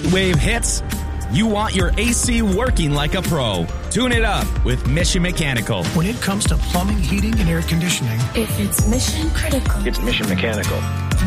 wave hits, you want your AC working like a pro. Tune it up with Mission Mechanical. When it comes to plumbing, heating, and air conditioning, if it's mission critical, it's Mission Mechanical.